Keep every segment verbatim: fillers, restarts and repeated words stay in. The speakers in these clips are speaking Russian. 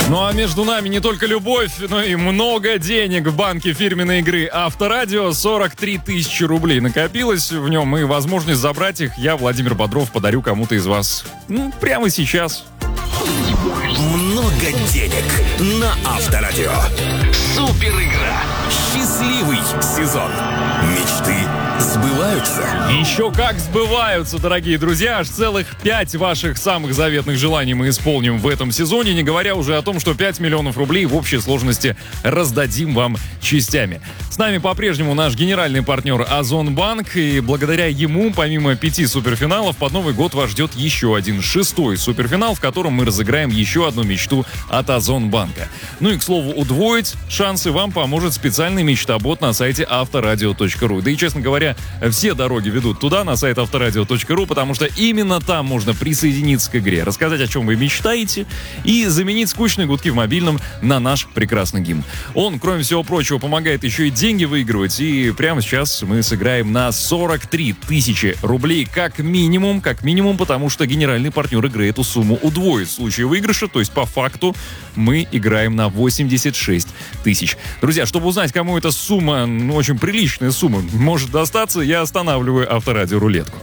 Ну а между нами не только любовь, но и много денег в банке фирменной игры «Авторадио». сорок три тысячи рублей накопилось в нем, и возможность забрать их я, Владимир Бодров, подарю кому-то из вас. Ну, прямо сейчас. Много денег на Авторадио. Супер игра. Счастливый сезон. Мечты сбываются. Еще как сбываются, дорогие друзья. Аж целых пять ваших самых заветных желаний мы исполним в этом сезоне, не говоря уже о том, что пять миллионов рублей в общей сложности раздадим вам частями. С нами по-прежнему наш генеральный партнер Озонбанк, и благодаря ему, помимо пяти суперфиналов, под Новый год вас ждет еще один, шестой суперфинал, в котором мы разыграем еще одну мечту от Озонбанка. Ну и, к слову, удвоить шансы вам поможет специальный мечтобот на сайте авторадио точка ру. Да и, честно говоря, все дороги ведут туда, на сайт авторадио точка ру, потому что именно там можно присоединиться к игре, рассказать, о чем вы мечтаете, и заменить скучные гудки в мобильном на наш прекрасный гимн. Он, кроме всего прочего, помогает еще и деньги выигрывать, и прямо сейчас мы сыграем на сорок три тысячи рублей как минимум, как минимум, потому что генеральный партнер игры эту сумму удвоит в случае выигрыша, то есть по факту мы играем на восемьдесят шесть тысяч. Друзья, чтобы узнать, кому эта сумма, ну, очень приличная сумма, может достаться, я останавливаю Авторадио рулетку.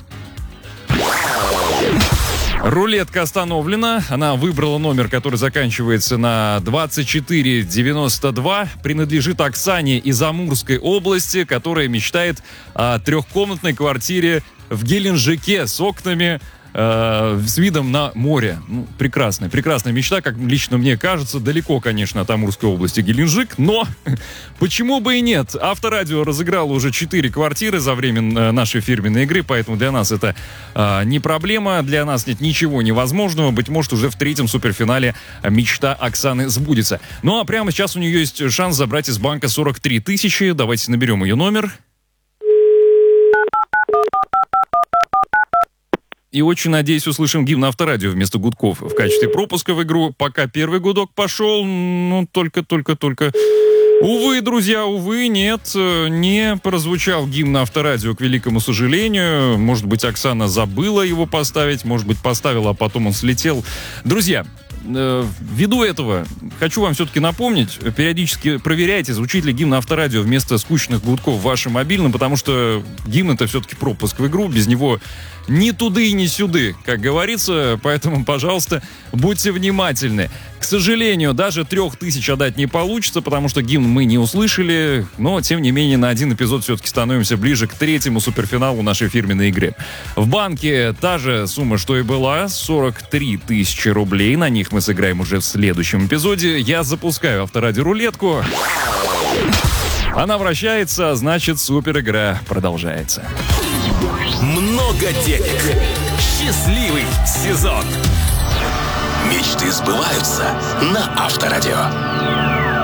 Рулетка остановлена. Она выбрала номер, который заканчивается на двадцать четыре девяносто два. Принадлежит Оксане из Амурской области, которая мечтает о трехкомнатной квартире в Геленджике с окнами, э, с видом на море. Ну, прекрасная, прекрасная мечта, как лично мне кажется. Далеко, конечно, от Амурской области Геленджик, но почему бы и нет? Авторадио разыграло уже четыре квартиры за время нашей фирменной игры, поэтому для нас это э, не проблема, для нас нет ничего невозможного. Быть может, уже в третьем суперфинале мечта Оксаны сбудется. Ну а прямо сейчас у нее есть шанс забрать из банка сорок три тысячи. Давайте наберем ее номер. И очень надеюсь, услышим гимн Авторадио вместо гудков в качестве пропуска в игру. Пока первый гудок пошел, ну, только-только-только... Увы, друзья, увы, нет, не прозвучал гимн Авторадио, к великому сожалению. Может быть, Оксана забыла его поставить, может быть, поставила, а потом он слетел. Друзья, э, ввиду этого хочу вам все-таки напомнить, периодически проверяйте, звучит ли гимн Авторадио вместо скучных гудков в вашем мобильном, потому что гимн — это все-таки пропуск в игру, без него ни туды и ни сюды, как говорится, поэтому, пожалуйста, будьте внимательны. К сожалению, даже трех тысяч отдать не получится, потому что гимн мы не услышали, но, тем не менее, на один эпизод все-таки становимся ближе к третьему суперфиналу нашей фирменной игры. В банке та же сумма, что и была, сорок три тысячи рублей, на них мы сыграем уже в следующем эпизоде. Я запускаю Авторадио рулетку. Она вращается, значит, супер игра продолжается. Много денег. Счастливый сезон. Мечты сбываются на Авторадио.